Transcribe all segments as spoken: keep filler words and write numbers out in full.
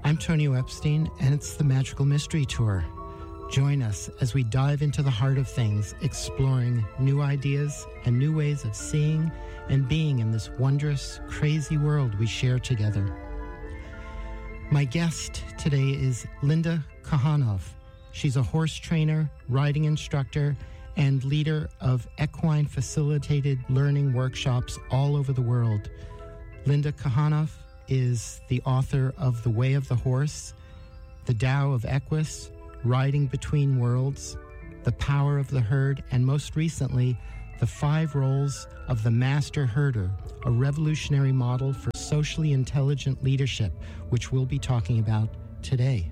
I'm Tony Epstein, and it's the Magical Mystery Tour. Join us as we dive into the heart of things, exploring new ideas and new ways of seeing and being in this wondrous, crazy world we share together. My guest today is Linda Kohanov. She's a horse trainer, riding instructor, and leader of equine facilitated learning workshops all over the world. Linda Kohanov is the author of The Way of the Horse, The Tao of Equus, Riding Between Worlds, The Power of the Herd, and most recently, The Five Roles of the Master Herder, a revolutionary model for socially intelligent leadership, which we'll be talking about today.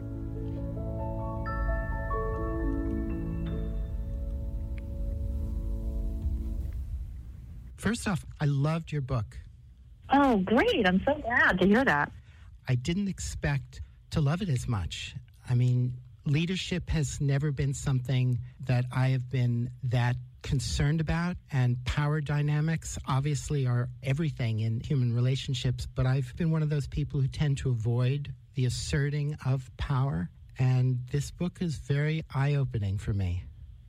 First off, I loved your book. Oh, great. I'm so glad to hear that. I didn't expect to love it as much. I mean, leadership has never been something that I have been that concerned about, and power dynamics obviously are everything in human relationships, but I've been one of those people who tend to avoid the asserting of power, and this book is very eye-opening for me.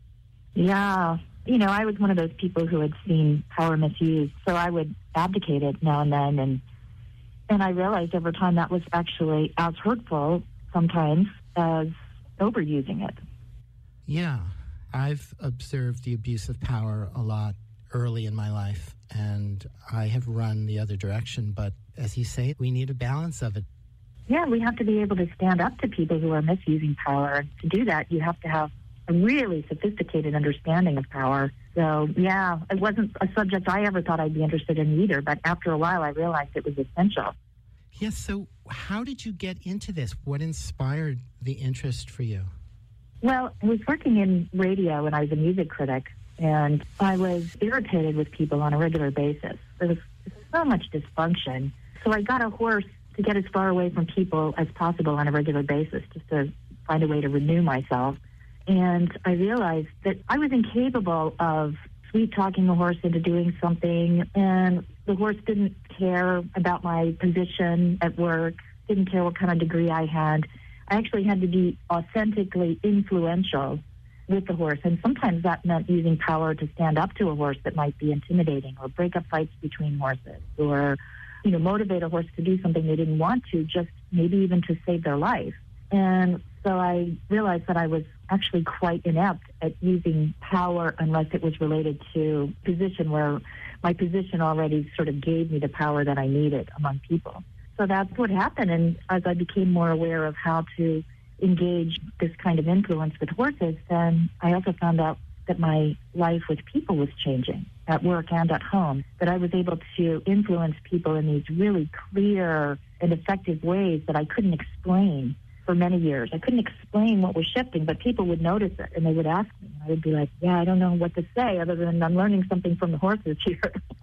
Yeah. You know, I was one of those people who had seen power misused, so I would abdicate it now and then, and and I realized over time that was actually as hurtful sometimes as overusing it. Yeah, I've observed the abuse of power a lot early in my life, and I have run the other direction, but as you say, we need a balance of it. Yeah, we have to be able to stand up to people who are misusing power. To do that, you have to have a really sophisticated understanding of power. So, yeah, it wasn't a subject I ever thought I'd be interested in either, but after a while I realized it was essential. Yes, so how did you get into this? What inspired the interest for you? Well, I was working in radio and I was a music critic, and I was irritated with people on a regular basis. There was so much dysfunction. So I got a horse to get as far away from people as possible on a regular basis, just to find a way to renew myself. And I realized that I was incapable of sweet-talking the horse into doing something, and the horse didn't care about my position at work, didn't care what kind of degree I had. I actually had to be authentically influential with the horse, and sometimes that meant using power to stand up to a horse that might be intimidating, or break up fights between horses, or, you know, motivate a horse to do something they didn't want to, just maybe even to save their life. And so I realized that I was actually quite inept at using power unless it was related to position, where my position already sort of gave me the power that I needed among people. So that's what happened. And as I became more aware of how to engage this kind of influence with horses, then I also found out that my life with people was changing at work and at home, that I was able to influence people in these really clear and effective ways that I couldn't explain for many years. I couldn't explain what was shifting, but people would notice it, and they would ask me. I would be like, yeah, I don't know what to say other than I'm learning something from the horses here.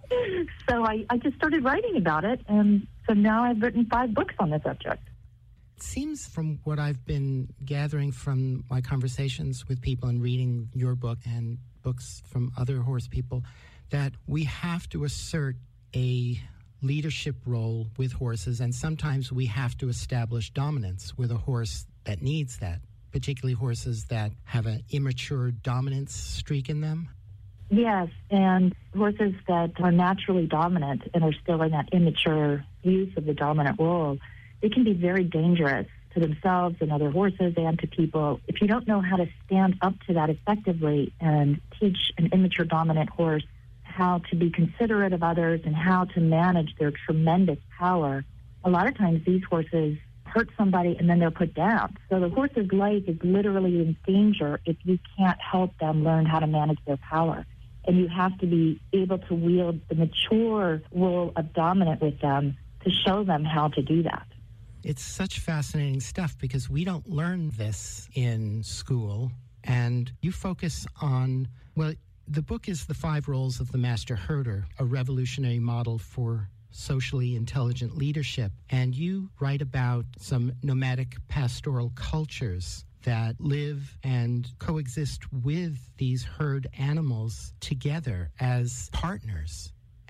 So I, I just started writing about it, and so now I've written five books on the subject. It seems from what I've been gathering from my conversations with people and reading your book and books from other horse people that we have to assert a leadership role with horses, and sometimes we have to establish dominance with a horse that needs that, particularly horses that have an immature dominance streak in them. Yes, and horses that are naturally dominant and are still in that immature use of the dominant role, they can be very dangerous to themselves and other horses and to people. If you don't know how to stand up to that effectively and teach an immature dominant horse how to be considerate of others and how to manage their tremendous power, a lot of times these horses hurt somebody and then they're put down. So the horse's life is literally in danger if you can't help them learn how to manage their power. And you have to be able to wield the mature role of dominant with them to show them how to do that. It's such fascinating stuff because we don't learn this in school, and you focus on, well, the book is The Five Roles of the Master Herder, a revolutionary model for socially intelligent leadership. And you write about some nomadic pastoral cultures that live and coexist with these herd animals together as partners.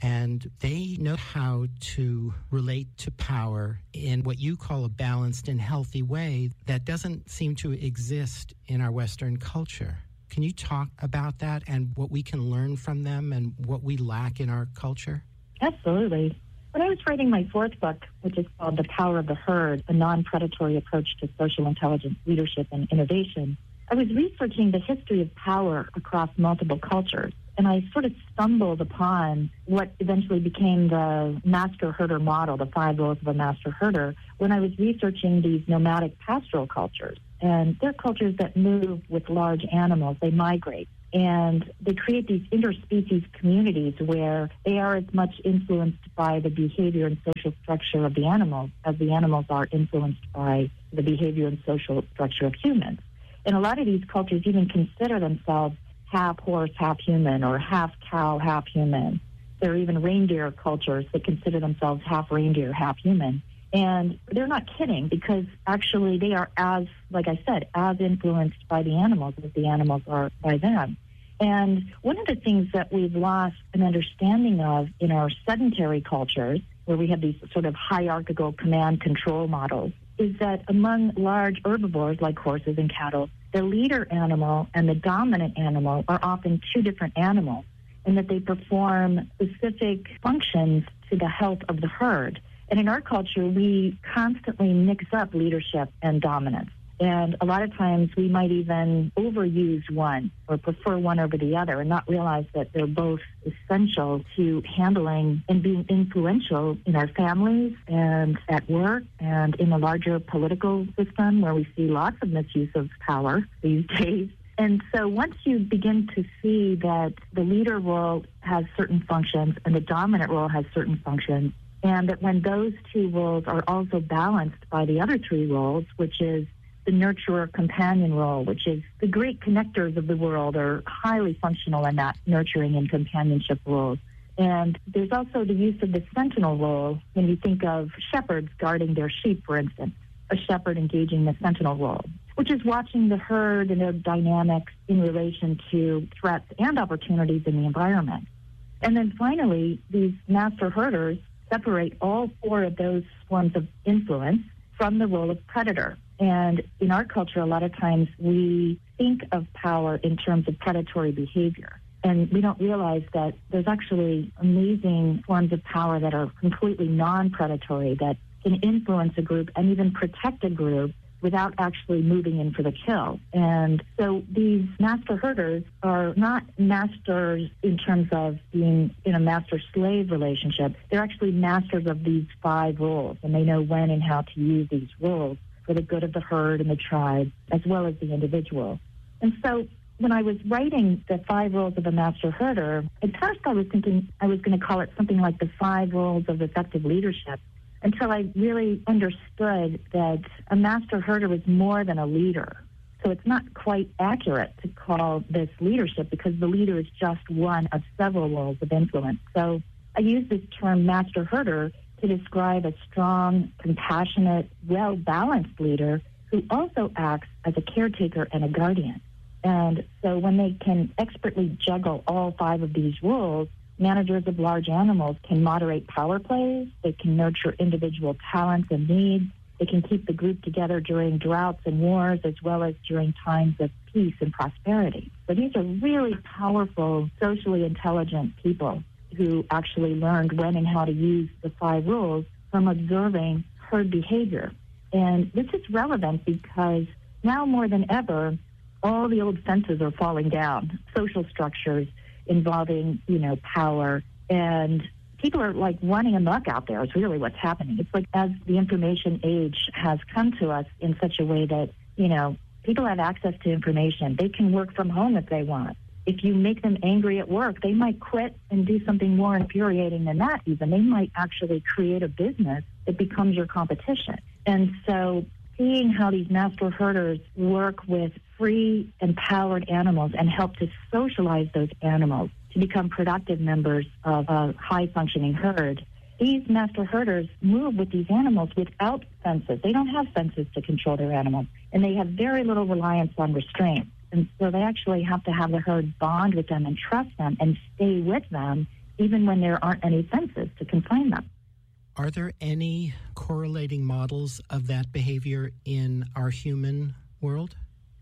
and they know how to relate to power in what you call a balanced and healthy way that doesn't seem to exist in our Western culture. Can you talk about that and what we can learn from them and what we lack in our culture? Absolutely. When I was writing my fourth book, which is called The Power of the Herd, a non-predatory approach to social intelligence, leadership, and innovation, I was researching the history of power across multiple cultures. And I sort of stumbled upon what eventually became the master-herder model, the five roles of a master-herder, when I was researching these nomadic pastoral cultures. And they're cultures that move with large animals. They migrate. And they create these interspecies communities where they are as much influenced by the behavior and social structure of the animals as the animals are influenced by the behavior and social structure of humans. And a lot of these cultures even consider themselves half horse, half human, or half cow, half human. There are even reindeer cultures that consider themselves half reindeer, half human. And they're not kidding, because actually they are as, like I said, as influenced by the animals as the animals are by them. And one of the things that we've lost an understanding of in our sedentary cultures, where we have these sort of hierarchical command control models, is that among large herbivores like horses and cattle, the leader animal and the dominant animal are often two different animals, and that they perform specific functions to the health of the herd. And in our culture, we constantly mix up leadership and dominance. And a lot of times we might even overuse one or prefer one over the other and not realize that they're both essential to handling and being influential in our families and at work and in the larger political system, where we see lots of misuse of power these days. And so once you begin to see that the leader role has certain functions and the dominant role has certain functions, and that when those two roles are also balanced by the other three roles, which is the nurturer companion role, which is the great connectors of the world are highly functional in that nurturing and companionship roles. And there's also the use of the sentinel role when you think of shepherds guarding their sheep, for instance, a shepherd engaging the sentinel role, which is watching the herd and their dynamics in relation to threats and opportunities in the environment. And then finally, these master herders separate all four of those forms of influence from the role of predator. And in our culture, a lot of times we think of power in terms of predatory behavior. And we don't realize that there's actually amazing forms of power that are completely non-predatory, that can influence a group and even protect a group without actually moving in for the kill. And so these master herders are not masters in terms of being in a master-slave relationship. They're actually masters of these five roles, and they know when and how to use these roles for the good of the herd and the tribe, as well as the individual. And so when I was writing the five roles of a master herder, at first I was thinking I was going to call it something like the five roles of effective leadership, until I really understood that a master herder was more than a leader. So it's not quite accurate to call this leadership, because the leader is just one of several roles of influence. So I use this term master herder to describe a strong, compassionate, well-balanced leader who also acts as a caretaker and a guardian. And so when they can expertly juggle all five of these roles, managers of large animals can moderate power plays, they can nurture individual talents and needs, they can keep the group together during droughts and wars, as well as during times of peace and prosperity. So these are really powerful, socially intelligent people who actually learned when and how to use the five rules from observing herd behavior. And this is relevant because now more than ever, all the old fences are falling down, social structures involving, you know, power, and people are like running amok out there. It's really what's happening. It's like as the information age has come to us in such a way that, you know, people have access to information. They can work from home if they want. If you make them angry at work, they might quit and do something more infuriating than that even. They might actually create a business that becomes your competition. And so seeing how these master herders work with free, empowered animals and help to socialize those animals to become productive members of a high-functioning herd, these master herders move with these animals without fences. They don't have fences to control their animals, and they have very little reliance on restraint. And so they actually have to have the herd bond with them and trust them and stay with them even when there aren't any fences to confine them. Are there any correlating models of that behavior in our human world?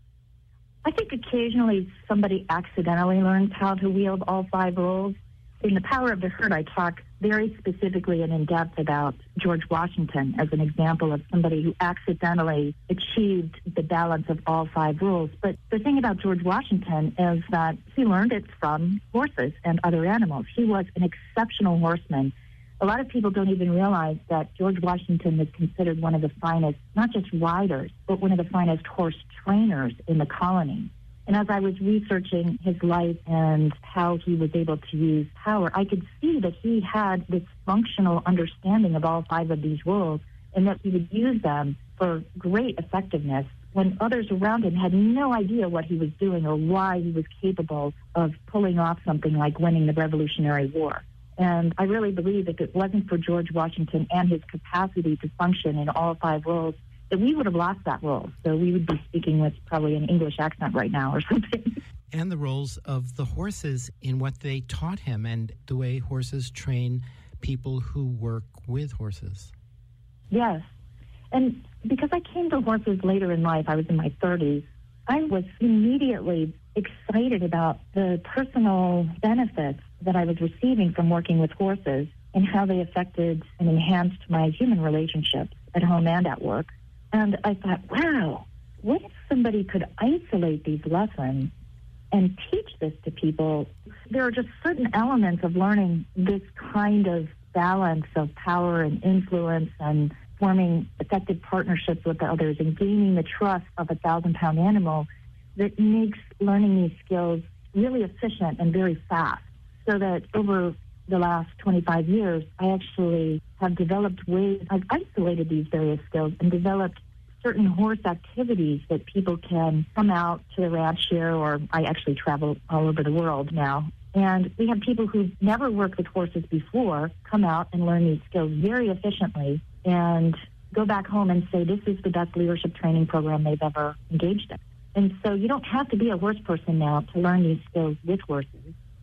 I think occasionally somebody accidentally learns how to wield all five roles. In The Power of the Herd, I talk very specifically and in depth about George Washington as an example of somebody who accidentally achieved the balance of all five rules. But the thing about George Washington is that he learned it from horses and other animals. He was an exceptional horseman. A lot of people don't even realize that George Washington is considered one of the finest, not just riders, but one of the finest horse trainers in the colony. And as I was researching his life and how he was able to use power, I could see that he had this functional understanding of all five of these rules and that he would use them for great effectiveness when others around him had no idea what he was doing or why he was capable of pulling off something like winning the Revolutionary War. And I really believe if it wasn't for George Washington and his capacity to function in all five roles, that we would have lost that role. So we would be speaking with probably an English accent right now or something. And the roles of the horses in what they taught him and the way horses train people who work with horses. Yes. And because I came to horses later in life, I was in my thirties, I was immediately excited about the personal benefits that I was receiving from working with horses and how they affected and enhanced my human relationships at home and at work. And I thought, wow, what if somebody could isolate these lessons and teach this to people? There are just certain elements of learning this kind of balance of power and influence and forming effective partnerships with others and gaining the trust of a thousand-pound animal that makes learning these skills really efficient and very fast. So that over the last twenty-five years, I actually have developed ways, I've isolated these various skills and developed certain horse activities that people can come out to the ranch here, or I actually travel all over the world now. And we have people who've never worked with horses before come out and learn these skills very efficiently and go back home and say this is the best leadership training program they've ever engaged in. And so you don't have to be a horse person now to learn these skills with horses.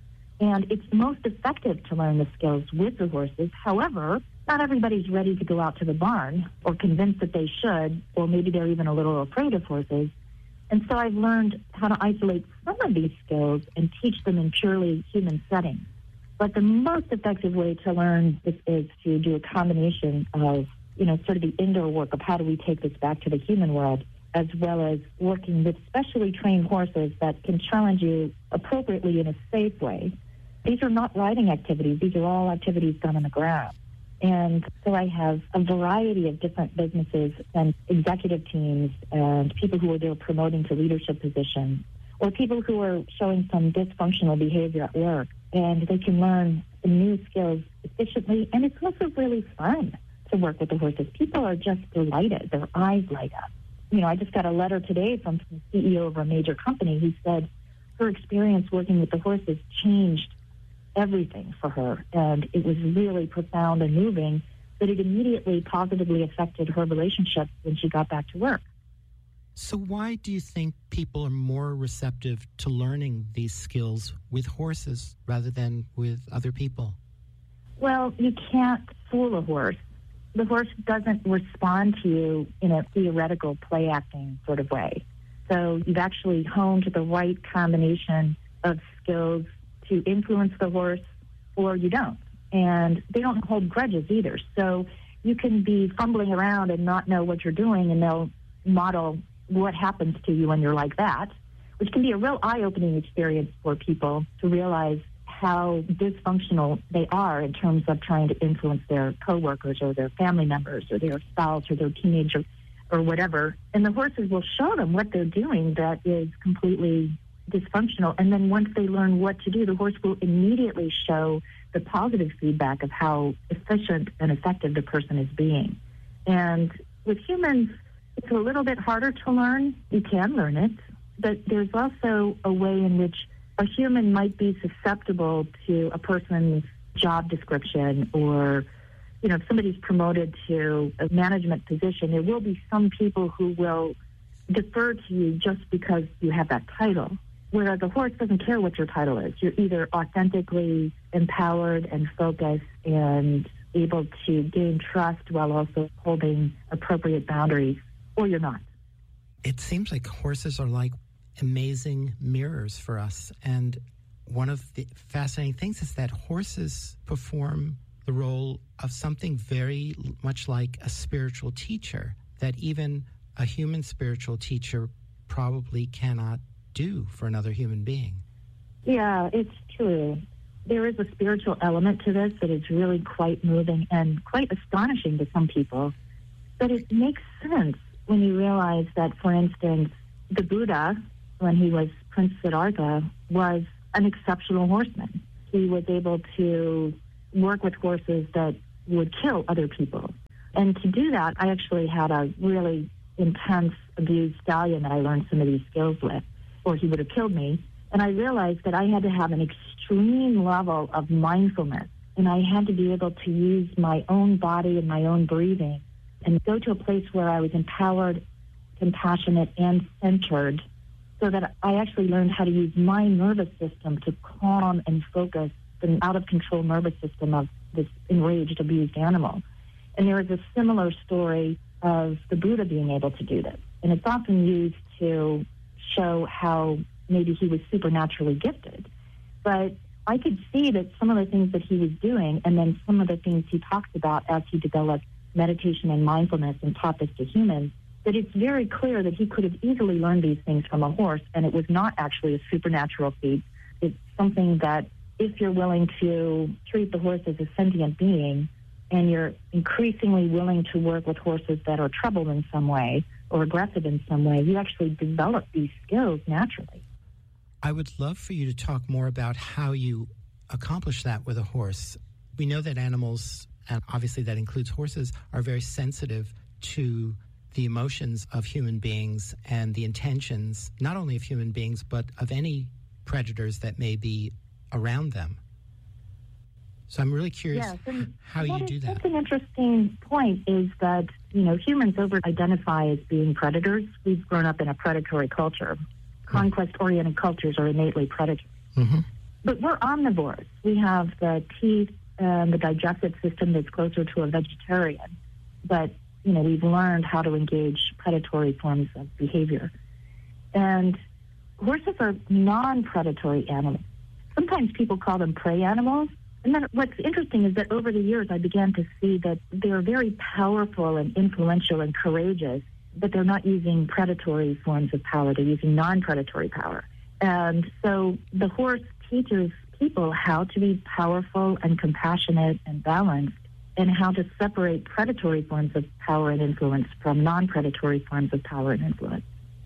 And it's most effective to learn the skills with the horses. However, not everybody's ready to go out to the barn or convinced that they should, or maybe they're even a little afraid of horses. And so I've learned how to isolate some of these skills and teach them in purely human settings. But the most effective way to learn this is to do a combination of, you know, sort of the indoor work of how do we take this back to the human world, as well as working with specially trained horses that can challenge you appropriately in a safe way. These are not riding activities. These are all activities done on the ground. And so I have a variety of different businesses and executive teams and people who are there promoting to leadership positions, or people who are showing some dysfunctional behavior at work. And they can learn the new skills efficiently. And it's also really fun to work with the horses. People are just delighted. Their eyes light up. You know, I just got a letter today from the C E O of a major company who said her experience working with the horses changed everything for her, and it was really profound and moving, that it immediately positively affected her relationship when she got back to work. So why do you think people are more receptive to learning these skills with horses rather than with other people? Well, you can't fool a horse. The horse doesn't respond to you in a theoretical play acting sort of way. So you've actually honed the right combination of skills to influence the horse, or you don't. And they don't hold grudges either. So you can be fumbling around and not know what you're doing, and they'll model what happens to you when you're like that, which can be a real eye-opening experience for people to realize how dysfunctional they are in terms of trying to influence their coworkers or their family members or their spouse or their teenager or whatever. And the horses will show them what they're doing that is completely dysfunctional. And then once they learn what to do, the horse will immediately show the positive feedback of how efficient and effective the person is being. And with humans, it's a little bit harder to learn. You can learn it, but there's also a way in which a human might be susceptible to a person's job description, or, you know, if somebody's promoted to a management position, there will be some people who will defer to you just because you have that title. Whereas a horse doesn't care what your title is. You're either authentically empowered and focused and able to gain trust while also holding appropriate boundaries, or you're not. It seems like horses are like amazing mirrors for us. And one of the fascinating things is that horses perform the role of something very much like a spiritual teacher that even a human spiritual teacher probably cannot do for another human being. Yeah, it's true. There is a spiritual element to this that is really quite moving and quite astonishing to some people. But it makes sense when you realize that, for instance, the Buddha, when he was Prince Siddhartha, was an exceptional horseman. He was able to work with horses that would kill other people. And to do that, I actually had a really intense abused stallion that I learned some of these skills with, or he would have killed me. And I realized that I had to have an extreme level of mindfulness, and I had to be able to use my own body and my own breathing and go to a place where I was empowered, compassionate, and centered, so that I actually learned how to use my nervous system to calm and focus the out-of-control nervous system of this enraged, abused animal. And there is a similar story of the Buddha being able to do this. And it's often used to show how maybe he was supernaturally gifted. But I could see that some of the things that he was doing, and then some of the things he talks about as he developed meditation and mindfulness and taught this to humans, that it's very clear that he could have easily learned these things from a horse, and it was not actually a supernatural feat. It's something that if you're willing to treat the horse as a sentient being, and you're increasingly willing to work with horses that are troubled in some way or aggressive in some way, you actually develop these skills naturally. I would love for you to talk more about how you accomplish that with a horse. We know that animals, and obviously that includes horses, are very sensitive to the emotions of human beings and the intentions, not only of human beings, but of any predators that may be around them. So I'm really curious yes, how you is, do that. That's an interesting point, is that, you know, humans over-identify as being predators. We've grown up in a predatory culture. Conquest-oriented cultures are innately predatory. Mm-hmm. But we're omnivores. We have the teeth and the digestive system that's closer to a vegetarian. But, you know, we've learned how to engage predatory forms of behavior. And horses are non-predatory animals. Sometimes people call them prey animals. And then what's interesting is that over the years, I began to see that they're very powerful and influential and courageous, but they're not using predatory forms of power. They're using non-predatory power. And so the horse teaches people how to be powerful and compassionate and balanced, and how to separate predatory forms of power and influence from non-predatory forms of power and influence.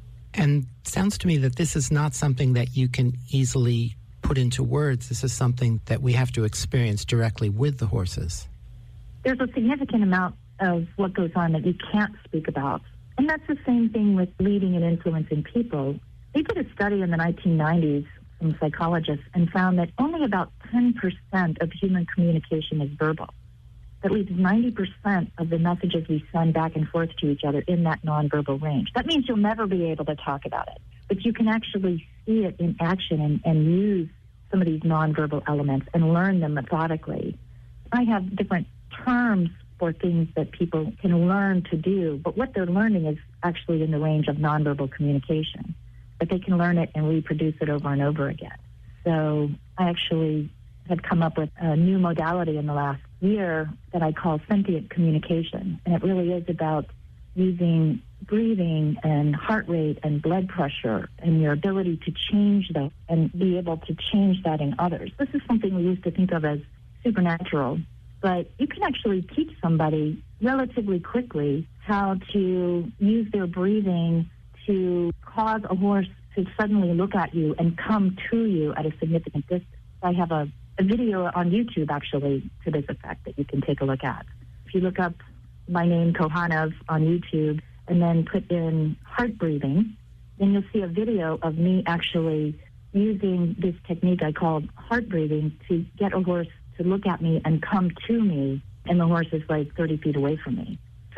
And it sounds to me that this is not something that you can easily put into words. This is something that we have to experience directly with the horses. There's a significant amount of what goes on that you can't speak about. And that's the same thing with leading and influencing people. They did a study in the nineteen nineties, some psychologists, and found that only about ten percent of human communication is verbal. That leaves ninety percent of the messages we send back and forth to each other in that nonverbal range. That means you'll never be able to talk about it, but you can actually see it in action and, and use some of these nonverbal elements and learn them methodically. I have different terms for things that people can learn to do, but what they're learning is actually in the range of nonverbal communication. But they can learn it and reproduce it over and over again. So I actually have come up with a new modality in the last year that I call sentient communication. And it really is about using breathing and heart rate and blood pressure and your ability to change that and be able to change that in others. This is something we used to think of as supernatural, but you can actually teach somebody relatively quickly how to use their breathing to cause a horse to suddenly look at you and come to you at a significant distance. I have a, a video on YouTube, actually, to this effect that you can take a look at. If you look up my name, Kohanov, on YouTube, and then put in heart breathing, then you'll see a video of me actually using this technique I call heart breathing to get a horse to look at me and come to me, and the horse is like thirty feet away from me. So people can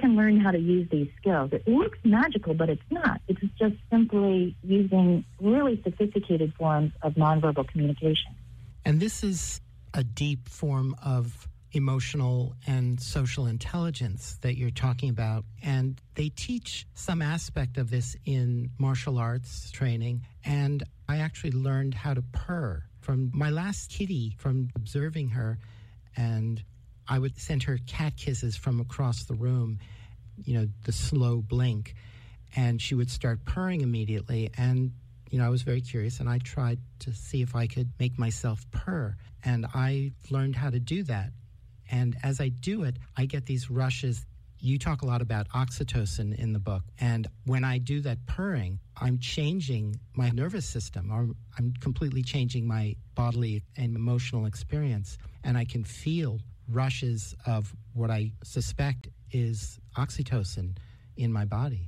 can learn how to use these skills. It looks magical, but it's not. It's just simply using really sophisticated forms of nonverbal communication. And this is a deep form of emotional and social intelligence that you're talking about. And they teach some aspect of this in martial arts training. And I actually learned how to purr from my last kitty, from observing her. And I would send her cat kisses from across the room, you know, the slow blink. And she would start purring immediately. And, you know, I was very curious, and I tried to see if I could make myself purr. And I learned how to do that. And as I do it, I get these rushes. You talk a lot about oxytocin in the book. And when I do that purring, I'm changing my nervous system, or I'm completely changing my bodily and emotional experience. And I can feel rushes of what I suspect is oxytocin in my body.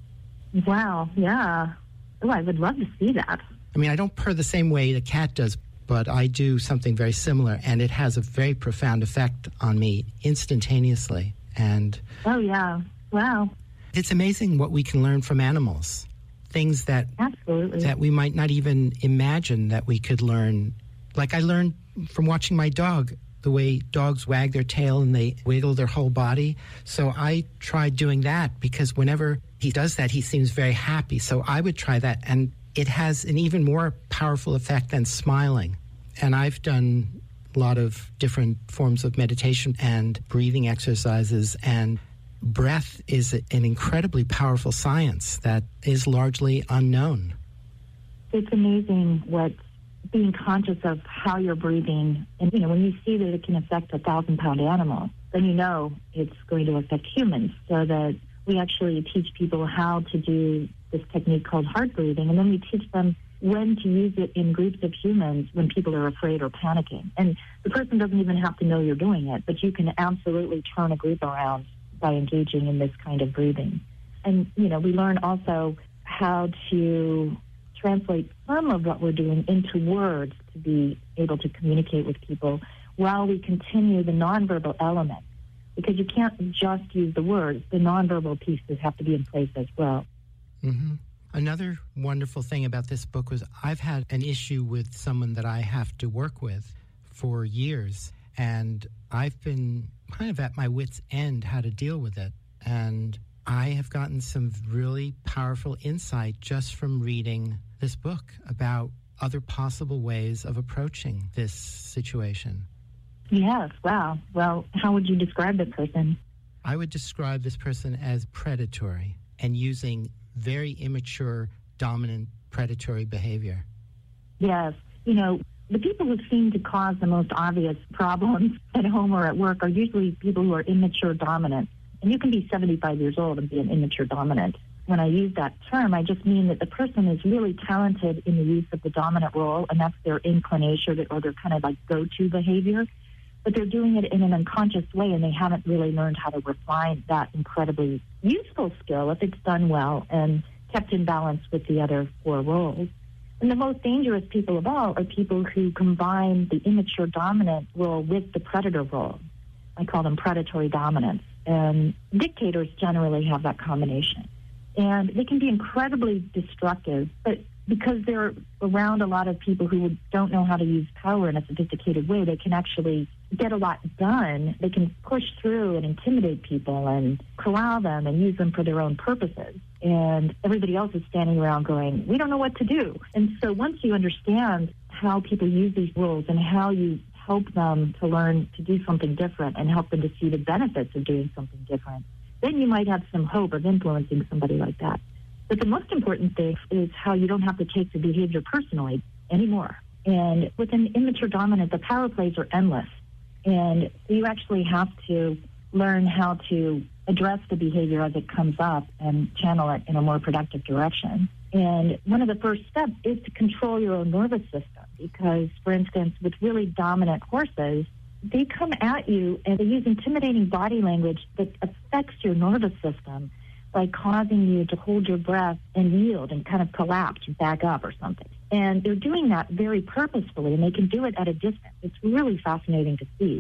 Wow, yeah. Oh, I would love to see that. I mean, I don't purr the same way the cat does, but I do something very similar, and it has a very profound effect on me instantaneously. And oh, yeah. Wow. It's amazing what we can learn from animals, things that Absolutely. that we might not even imagine that we could learn. Like I learned from watching my dog, the way dogs wag their tail and they wiggle their whole body. So I tried doing that, because whenever he does that, he seems very happy. So I would try that, and it has an even more powerful effect than smiling. And I've done a lot of different forms of meditation and breathing exercises, and breath is an incredibly powerful science that is largely unknown. It's amazing what being conscious of how you're breathing, and you know, when you see that it can affect a thousand pound animal, then you know it's going to affect humans. So that we actually teach people how to do this technique called heart breathing, and then we teach them when to use it in groups of humans when people are afraid or panicking. And the person doesn't even have to know you're doing it, but you can absolutely turn a group around by engaging in this kind of breathing. And, you know, we learn also how to translate some of what we're doing into words to be able to communicate with people while we continue the nonverbal element. Because you can't just use the words. The nonverbal pieces have to be in place as well. Mm-hmm. Another wonderful thing about this book was I've had an issue with someone that I have to work with for years, and I've been kind of at my wit's end how to deal with it. And I have gotten some really powerful insight just from reading this book about other possible ways of approaching this situation. Yes, wow. Well, how would you describe the person? I would describe this person as predatory and using very immature, dominant, predatory behavior. Yes. You know, the people who seem to cause the most obvious problems at home or at work are usually people who are immature dominant. And you can be seventy-five years old and be an immature dominant. When I use that term, I just mean that the person is really talented in the use of the dominant role, and that's their inclination or their kind of like go-to behavior. But they're doing it in an unconscious way, and they haven't really learned how to refine that incredibly useful skill if it's done well and kept in balance with the other four roles. And the most dangerous people of all are people who combine the immature dominant role with the predator role. I call them predatory dominants. And dictators generally have that combination. And they can be incredibly destructive, but because they're around a lot of people who don't know how to use power in a sophisticated way, they can actually get a lot done. They can push through and intimidate people and corral them and use them for their own purposes. And everybody else is standing around going, we don't know what to do. And so once you understand how people use these rules and how you help them to learn to do something different and help them to see the benefits of doing something different, then you might have some hope of influencing somebody like that. But the most important thing is how you don't have to take the behavior personally anymore. And with an immature dominant, the power plays are endless. And so you actually have to learn how to address the behavior as it comes up and channel it in a more productive direction. And one of the first steps is to control your own nervous system. Because, for instance, with really dominant horses, they come at you and they use intimidating body language that affects your nervous system by causing you to hold your breath and yield and kind of collapse and back up or something. And they're doing that very purposefully, and they can do it at a distance. It's really fascinating to see.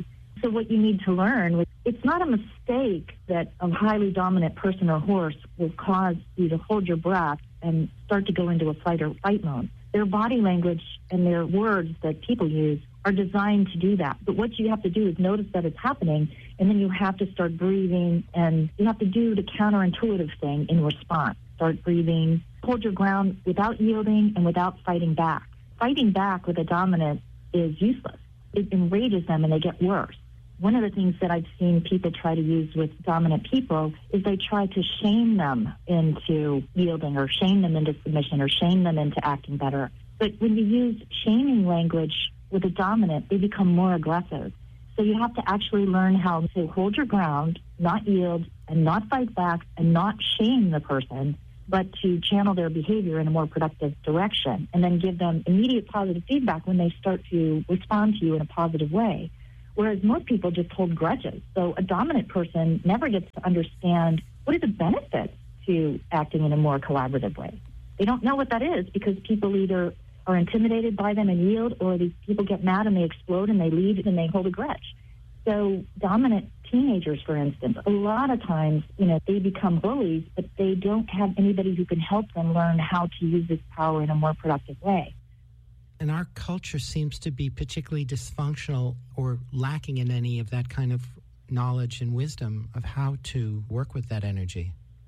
so what you need to learn, it's not a mistake that a highly dominant person or horse will cause you to hold your breath and start to go into a fight or fight mode. Their body language and their words that people use are designed to do that. But what you have to do is notice that it's happening, and then you have to start breathing, and you have to do the counterintuitive thing in response. Start breathing, hold your ground without yielding and without fighting back. Fighting back with a dominant is useless. It enrages them and they get worse. One of the things that I've seen people try to use with dominant people is they try to shame them into yielding or shame them into submission or shame them into acting better. But when you use shaming language with a dominant, they become more aggressive. So you have to actually learn how to hold your ground, not yield, and not fight back, and not shame the person, but to channel their behavior in a more productive direction, and then give them immediate positive feedback when they start to respond to you in a positive way. Whereas most people just hold grudges. So a dominant person never gets to understand what are the benefits to acting in a more collaborative way. They don't know what that is because people either are intimidated by them and yield, or these people get mad and they explode and they leave and they hold a grudge. So dominant teenagers, for instance, a lot of times, you know, they become bullies, but they don't have anybody who can help them learn how to use this power in a more productive way. And our culture seems to be particularly dysfunctional or lacking in any of that kind of knowledge and wisdom of how to work with that energy.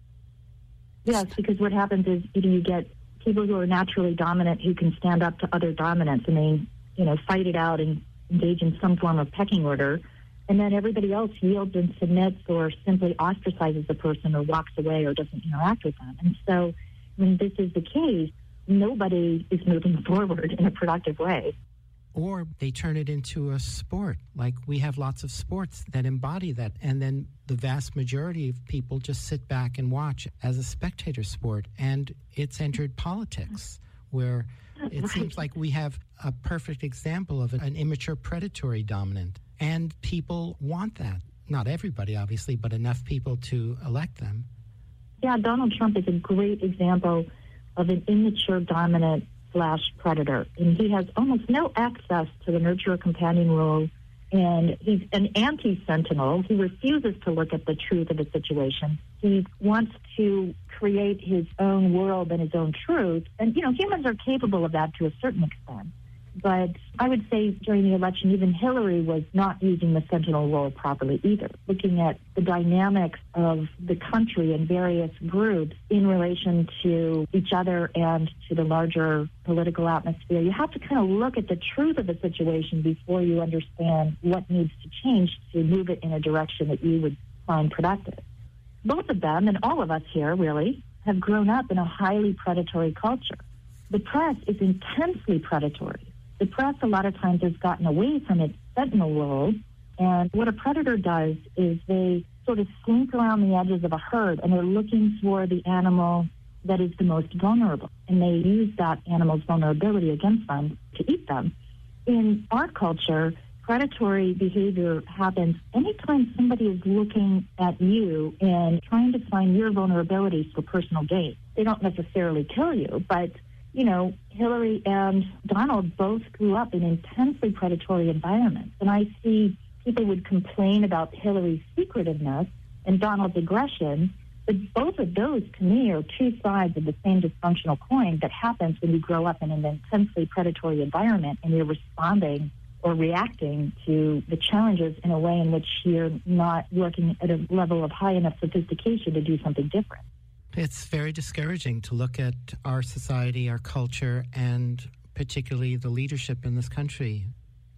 Yes, because what happens is, you know, you get people who are naturally dominant who can stand up to other dominants and they, you know, fight it out and engage in some form of pecking order. And then everybody else yields and submits or simply ostracizes the person or walks away or doesn't interact with them. And so when this is the case, nobody is moving forward in a productive way. Or they turn it into a sport. Like we have lots of sports that embody that. And then the vast majority of people just sit back and watch as a spectator sport. And it's entered politics, where it right. seems like we have a perfect example of an immature predatory dominant. And people want that. Not everybody, obviously, but enough people to elect them. Yeah, Donald Trump is a great example of an immature dominant slash predator. And he has almost no access to the nurturer companion role. And he's an anti-sentinel. He refuses to look at the truth of the situation. He wants to create his own world and his own truth. And, you know, humans are capable of that to a certain extent. But I would say during the election, even Hillary was not using the sentinel role properly either, looking at the dynamics of the country and various groups in relation to each other and to the larger political atmosphere. You have to kind of look at the truth of the situation before you understand what needs to change to move it in a direction that you would find productive. Both of them, and all of us here really, have grown up in a highly predatory culture. The press is intensely predatory. The press a lot of times has gotten away from its sentinel role, and what a predator does is they sort of slink around the edges of a herd, and they're looking for the animal that is the most vulnerable, and they use that animal's vulnerability against them to eat them. In our culture, predatory behavior happens anytime somebody is looking at you and trying to find your vulnerabilities for personal gain. They don't necessarily kill you, but you know, Hillary and Donald both grew up in intensely predatory environments. And I see people would complain about Hillary's secretiveness and Donald's aggression, but both of those, to me, are two sides of the same dysfunctional coin that happens when you grow up in an intensely predatory environment and you're responding or reacting to the challenges in a way in which you're not working at a level of high enough sophistication to do something different. It's very discouraging to look at our society, our culture, and particularly the leadership in this country.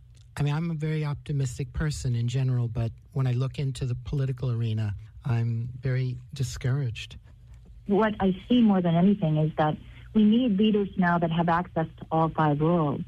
I mean, I'm a very optimistic person in general, but when I look into the political arena, I'm very discouraged. What I see more than anything is that we need leaders now that have access to all five roles.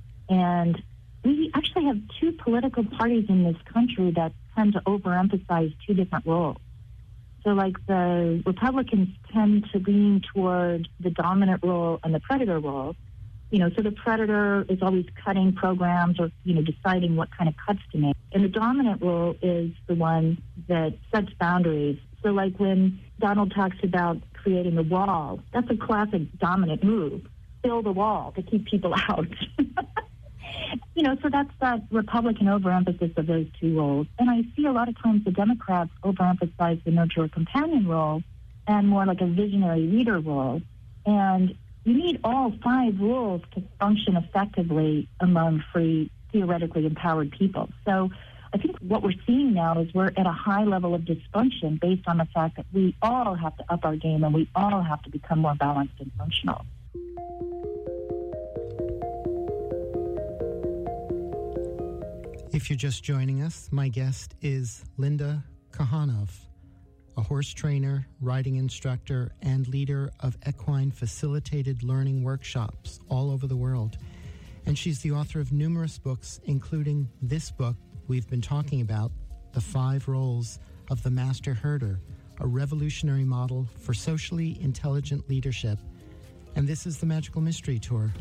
And we actually have two political parties in this country that tend to overemphasize two different roles. So like the Republicans tend to lean toward the dominant role and the predator role. You know, so the predator is always cutting programs or, you know, deciding what kind of cuts to make. And the dominant role is the one that sets boundaries. So like when Donald talks about creating a wall, that's a classic dominant move. Build a wall to keep people out. You know, so that's that Republican overemphasis of those two roles. And I see a lot of times the Democrats overemphasize the nurturer companion role and more like a visionary leader role. And you need all five roles to function effectively among free, theoretically empowered people. So I think what we're seeing now is we're at a high level of dysfunction based on the fact that we all have to up our game and we all have to become more balanced and functional. If you're just joining us, my guest is Linda Kohanov, a horse trainer, riding instructor, and leader of equine facilitated learning workshops all over the world. And she's the author of numerous books, including this book we've been talking about, The Five Roles of the Master Herder, a revolutionary model for socially intelligent leadership. And this is the Magical Mystery Tour.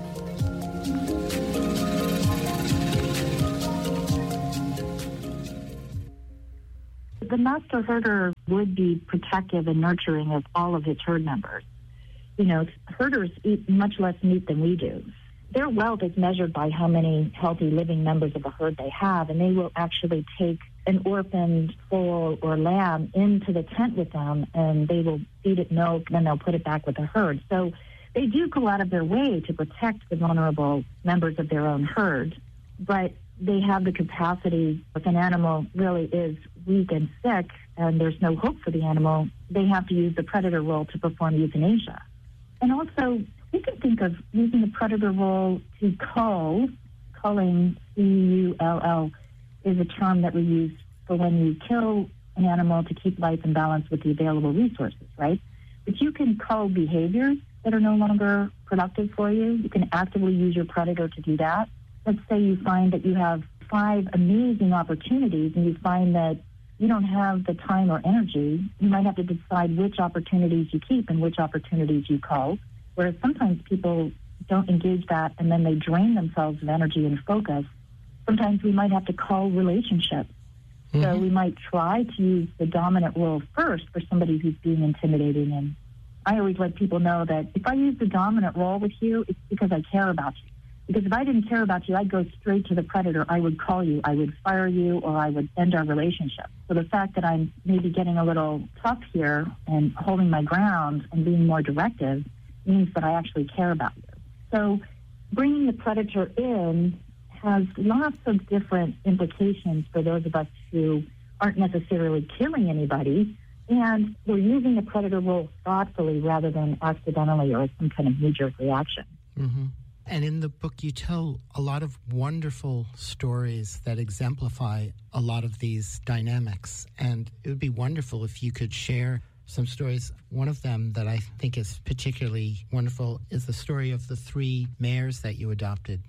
The master herder would be protective and nurturing of all of his herd members. You know, herders eat much less meat than we do. Their wealth is measured by how many healthy living members of a herd they have, and they will actually take an orphaned foal or lamb into the tent with them, and they will feed it milk, and then they'll put it back with the herd. So they do go out of their way to protect the vulnerable members of their own herd, but they have the capacity, if an animal really is weak and sick and there's no hope for the animal, they have to use the predator role to perform euthanasia. And also, we can think of using the predator role to cull. Culling, C U L L, is a term that we use for when you kill an animal to keep life in balance with the available resources, right? But you can cull behaviors that are no longer productive for you. You can actively use your predator to do that. Let's say you find that you have five amazing opportunities and you find that you don't have the time or energy. You might have to decide which opportunities you keep and which opportunities you cull. Whereas sometimes people don't engage that and then they drain themselves of energy and focus. Sometimes we might have to cull relationships. Mm-hmm. So we might try to use the dominant role first for somebody who's being intimidating. And I always let people know that if I use the dominant role with you, it's because I care about you. Because if I didn't care about you, I'd go straight to the predator. I would call you, I would fire you, or I would end our relationship. So the fact that I'm maybe getting a little tough here and holding my ground and being more directive means that I actually care about you. So bringing the predator in has lots of different implications for those of us who aren't necessarily killing anybody, and we're using the predator role thoughtfully rather than accidentally or as some kind of knee-jerk reaction. Mm-hmm. And in the book, you tell a lot of wonderful stories that exemplify a lot of these dynamics. And it would be wonderful if you could share some stories. One of them that I think is particularly wonderful is the story of the three mares that you adopted.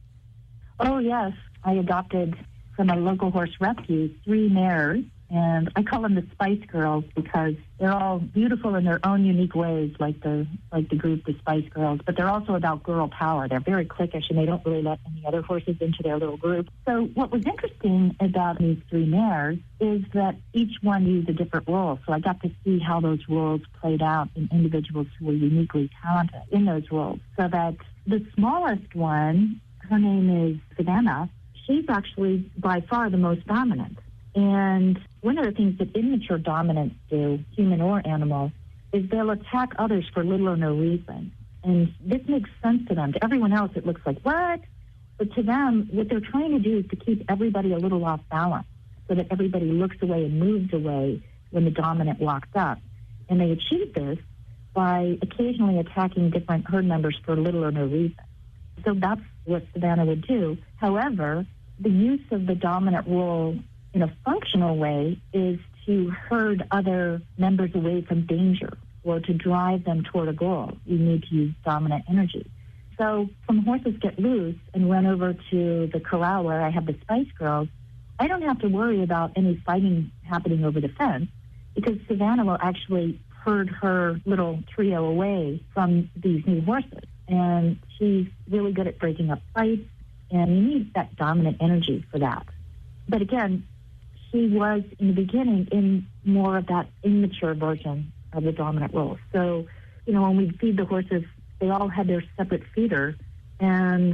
Oh, yes. I adopted from a local horse rescue three mares. And I call them the Spice Girls because they're all beautiful in their own unique ways, like the like the group, the Spice Girls. But they're also about girl power. They're very cliquish, and they don't really let any other horses into their little group. So what was interesting about these three mares is that each one used a different role. So I got to see how those roles played out in individuals who were uniquely talented in those roles. So that the smallest one, her name is Savannah, she's actually by far the most dominant. And one of the things that immature dominants do, human or animal, is they'll attack others for little or no reason. And this makes sense to them. To everyone else, it looks like, what? But to them, what they're trying to do is to keep everybody a little off balance so that everybody looks away and moves away when the dominant walks up. And they achieve this by occasionally attacking different herd members for little or no reason. So that's what Savannah would do. However, the use of the dominant role in a functional way is to herd other members away from danger or to drive them toward a goal. You need to use dominant energy. So when horses get loose and run over to the corral where I have the Spice Girls, I don't have to worry about any fighting happening over the fence because Savannah will actually herd her little trio away from these new horses. And she's really good at breaking up fights, and you need that dominant energy for that. But again, she was, in the beginning, in more of that immature version of the dominant role. So, you know, when we feed the horses, they all had their separate feeder, and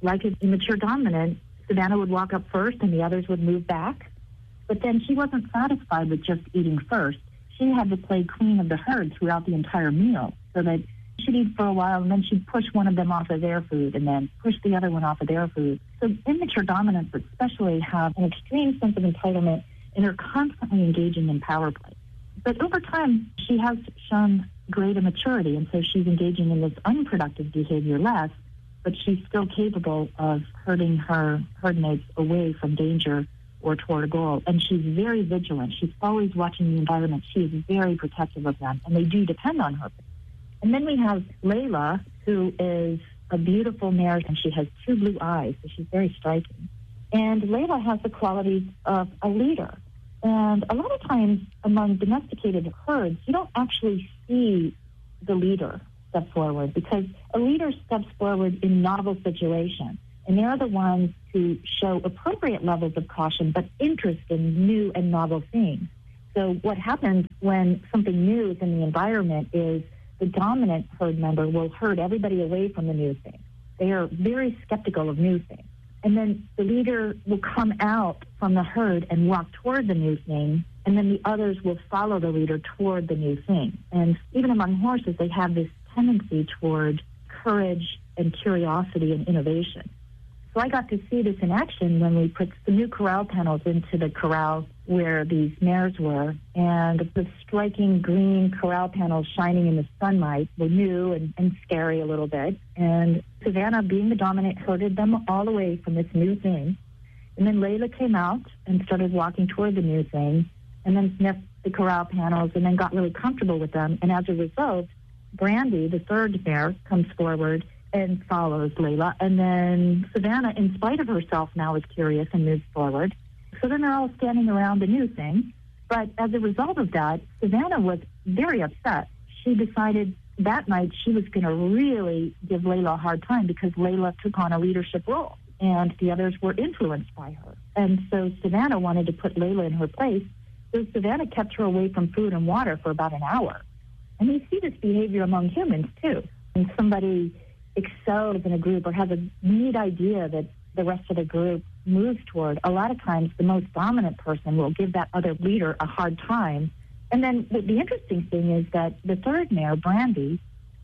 like an immature dominant, Savannah would walk up first and the others would move back. But then she wasn't satisfied with just eating first. She had to play queen of the herd throughout the entire meal, so that she'd eat for a while and then she'd push one of them off of their food and then push the other one off of their food. So immature dominants especially have an extreme sense of entitlement and are constantly engaging in power play. But over time, she has shown greater maturity, and so she's engaging in this unproductive behavior less, but she's still capable of herding her herd mates away from danger or toward a goal. And she's very vigilant. She's always watching the environment. She is very protective of them, and they do depend on her. And then we have Layla, who is a beautiful mare, and she has two blue eyes, so she's very striking. And Layla has the qualities of a leader. And a lot of times among domesticated herds, you don't actually see the leader step forward, because a leader steps forward in novel situations. And they're the ones who show appropriate levels of caution, but interest in new and novel things. So what happens when something new is in the environment is the dominant herd member will herd everybody away from the new thing. They are very skeptical of new things. And then the leader will come out from the herd and walk toward the new thing, and then the others will follow the leader toward the new thing. And even among horses, they have this tendency toward courage and curiosity and innovation. So I got to see this in action when we put the new corral panels into the corral where these mares were, and the striking green corral panels shining in the sunlight were new and, and scary a little bit. And Savannah, being the dominant, herded them all away from this new thing. And then Layla came out and started walking toward the new thing, and then sniffed the corral panels and then got really comfortable with them. And as a result, Brandy, the third mare, comes forward and follows Layla. And then Savannah, in spite of herself, now is curious and moves forward. So then they're all standing around the new thing. But as a result of that, Savannah was very upset. She decided that night she was going to really give Layla a hard time, because Layla took on a leadership role and the others were influenced by her. And so Savannah wanted to put Layla in her place. So Savannah kept her away from food and water for about an hour. And we see this behavior among humans too. When somebody excels in a group or has a neat idea that the rest of the group moves toward, a lot of times the most dominant person will give that other leader a hard time. And then the, the interesting thing is that the third mare, Brandy,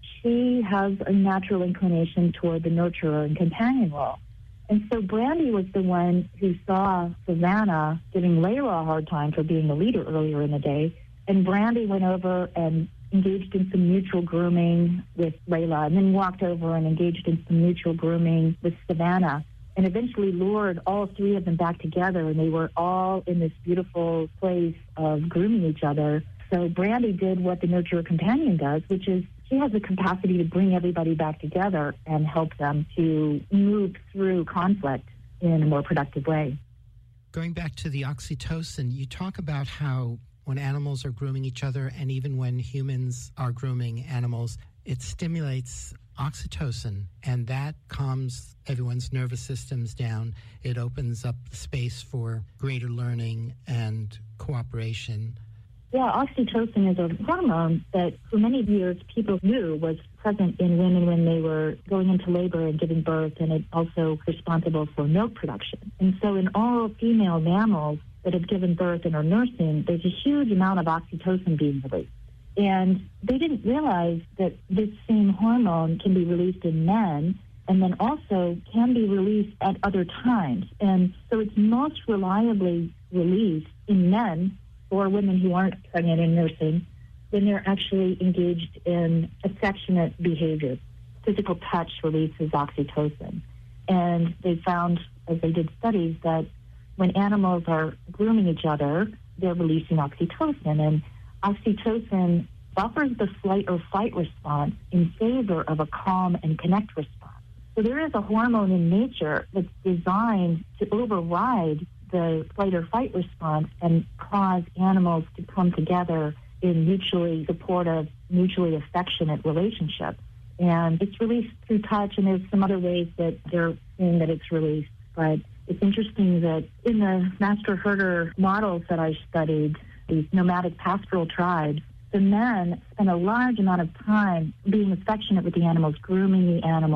she has a natural inclination toward the nurturer and companion role. And so Brandy was the one who saw Savannah giving Layla a hard time for being the leader earlier in the day. And Brandy went over and engaged in some mutual grooming with Layla, and then walked over and engaged in some mutual grooming with Savannah, and eventually lured all three of them back together, and they were all in this beautiful place of grooming each other. So Brandy did what the nurturer companion does, which is she has the capacity to bring everybody back together and help them to move through conflict in a more productive way. Going back to the oxytocin, you talk about how when animals are grooming each other, and even when humans are grooming animals, it stimulates oxytocin, and that calms everyone's nervous systems down. It opens up space for greater learning and cooperation. Yeah, oxytocin is a hormone that for many years people knew was present in women when they were going into labor and giving birth, and it's also responsible for milk production. And so in all female mammals that have given birth and are nursing, there's a huge amount of oxytocin being released. And they didn't realize that this same hormone can be released in men and then also can be released at other times. And so it's most reliably released in men or women who aren't pregnant and nursing when they're actually engaged in affectionate behavior. Physical touch releases oxytocin. And they found, as they did studies, that when animals are grooming each other, they're releasing oxytocin. And oxytocin buffers the flight or fight response in favor of a calm and connect response. So there is a hormone in nature that's designed to override the flight or fight response and cause animals to come together in mutually supportive, mutually affectionate relationships. And it's released through touch, and there's some other ways that they're seeing that it's released. But it's interesting that in the master herder models that I studied, these nomadic pastoral tribes, the men spend a large amount of time being affectionate with the animals, grooming the animals,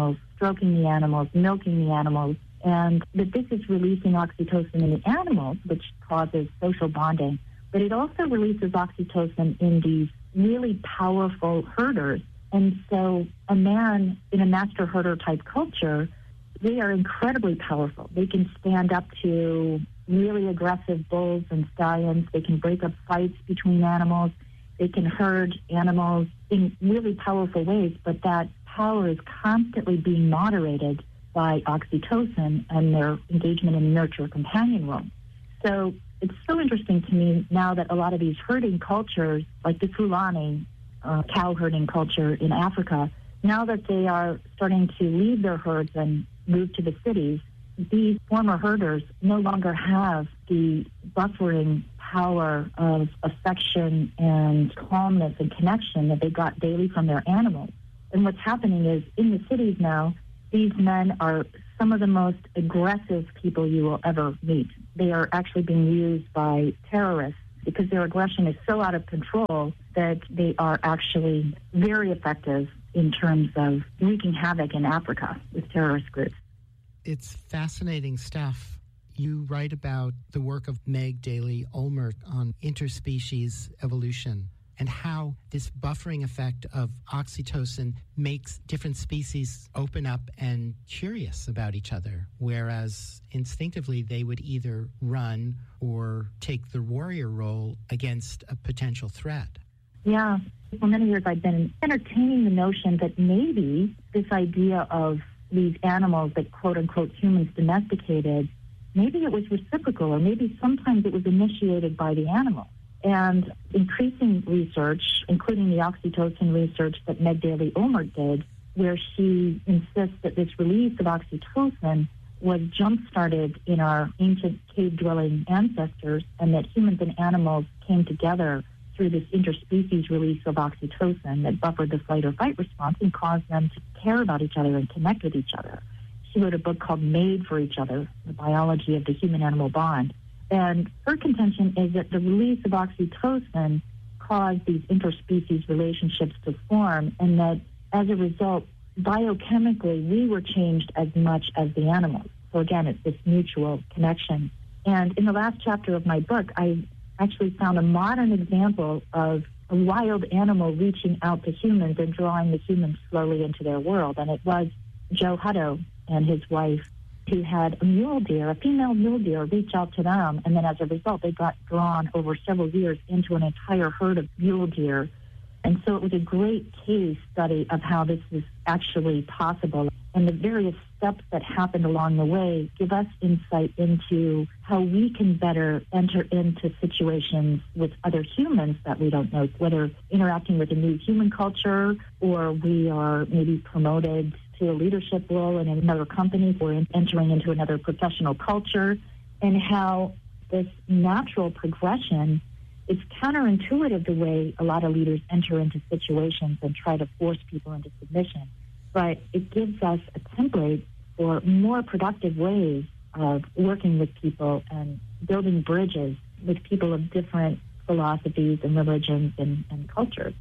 stroking the animals, milking the animals, and that this is releasing oxytocin in the animals, which causes social bonding. But it also releases oxytocin in these really powerful herders. And so a man in a master herder type culture, they are incredibly powerful. They can stand up to really aggressive bulls and stallions. They can break up fights between animals. They can herd animals in really powerful ways, but that power is constantly being moderated by oxytocin and their engagement in nurture companion role. So it's so interesting to me now that a lot of these herding cultures, like the Fulani uh, cow herding culture in Africa, now that they are starting to leave their herds and move to the cities, these former herders no longer have the buffering power of affection and calmness and connection that they got daily from their animals. And what's happening is in the cities now, these men are some of the most aggressive people you will ever meet. They are actually being used by terrorists because their aggression is so out of control that they are actually very effective in terms of wreaking havoc in Africa with terrorist groups. It's fascinating stuff. You write about the work of Meg Daly Olmert on interspecies evolution and how this buffering effect of oxytocin makes different species open up and curious about each other, whereas instinctively they would either run or take the warrior role against a potential threat. Yeah. For many years I've been entertaining the notion that maybe this idea of these animals that quote-unquote humans domesticated, maybe it was reciprocal, or maybe sometimes it was initiated by the animal. And increasing research, including the oxytocin research that Meg Daly Olmert did, where she insists that this release of oxytocin was jump-started in our ancient cave-dwelling ancestors, and that humans and animals came together through this interspecies release of oxytocin that buffered the flight or fight response and caused them to care about each other and connect with each other. She wrote a book called Made for Each Other, The Biology of the Human-Animal Bond. And her contention is that the release of oxytocin caused these interspecies relationships to form, and that as a result, biochemically, we were changed as much as the animals. So again, it's this mutual connection. And in the last chapter of my book, I actually found a modern example of a wild animal reaching out to humans and drawing the humans slowly into their world. And it was Joe Hutto and his wife who had a mule deer, a female mule deer, reach out to them. And then as a result, they got drawn over several years into an entire herd of mule deer. And so it was a great case study of how this is actually possible. And the various steps that happened along the way give us insight into how we can better enter into situations with other humans that we don't know, whether interacting with a new human culture or we are maybe promoted to a leadership role in another company or entering into another professional culture, and how this natural progression is counterintuitive the way a lot of leaders enter into situations and try to force people into submission. But it gives us a template for more productive ways of working with people and building bridges with people of different philosophies and religions and, and cultures.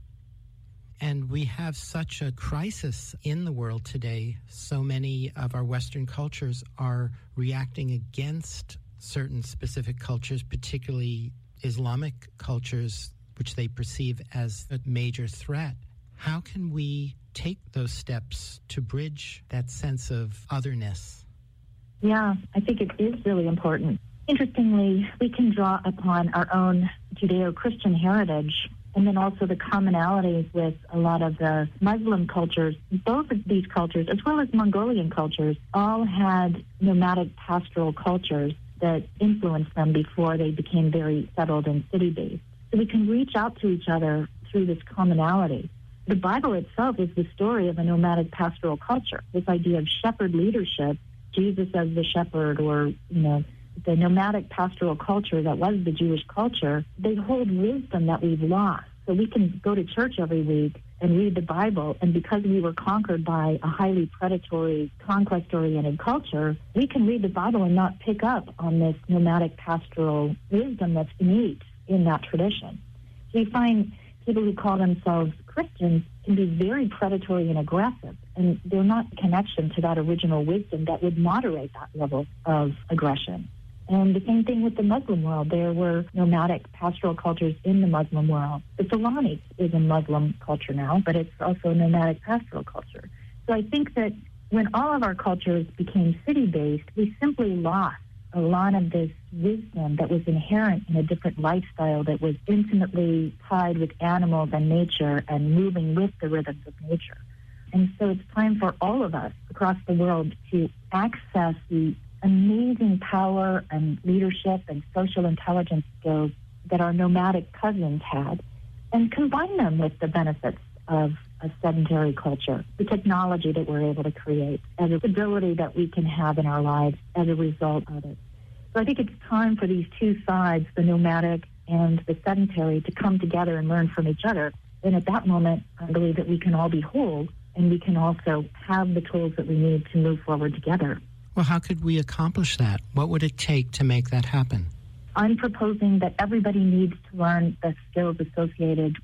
And we have such a crisis in the world today. So many of our Western cultures are reacting against certain specific cultures, particularly Islamic cultures, which they perceive as a major threat. How can we take those steps to bridge that sense of otherness? Yeah, I think it is really important. Interestingly, we can draw upon our own Judeo-Christian heritage and then also the commonalities with a lot of the Muslim cultures. Both of these cultures, as well as Mongolian cultures, all had nomadic pastoral cultures that influenced them before they became very settled and city-based. So we can reach out to each other through this commonality. The Bible itself is the story of a nomadic pastoral culture. This idea of shepherd leadership, Jesus as the shepherd, or, you know, the nomadic pastoral culture that was the Jewish culture, they hold wisdom that we've lost. So we can go to church every week and read the Bible, and because we were conquered by a highly predatory, conquest-oriented culture, we can read the Bible and not pick up on this nomadic pastoral wisdom that's innate in that tradition. So you find people who call themselves Christians can be very predatory and aggressive, and they're not a connection to that original wisdom that would moderate that level of aggression. And the same thing with the Muslim world. There were nomadic pastoral cultures in the Muslim world. The Fulani is a Muslim culture now, but it's also a nomadic pastoral culture. So I think that when all of our cultures became city-based, we simply lost a lot of this wisdom that was inherent in a different lifestyle that was intimately tied with animals and nature and moving with the rhythms of nature. And so it's time for all of us across the world to access the amazing power and leadership and social intelligence skills that our nomadic cousins had and combine them with the benefits of a sedentary culture, the technology that we're able to create, and the stability that we can have in our lives as a result of it. So I think it's time for these two sides, the nomadic and the sedentary, to come together and learn from each other. And at that moment, I believe that we can all be whole, and we can also have the tools that we need to move forward together. Well, how could we accomplish that? What would it take to make that happen? I'm proposing that everybody needs to learn the skills associated